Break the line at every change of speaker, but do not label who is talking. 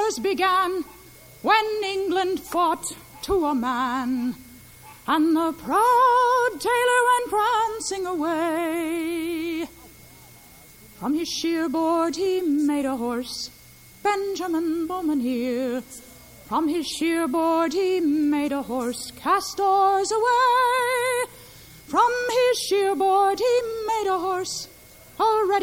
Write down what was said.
wars began, when England fought to a man, and the proud tailor went prancing away. From his shearboard he made a horse, Benjamin Bowman here. From his shearboard he made a horse, cast oars away. From his shearboard he made a horse, already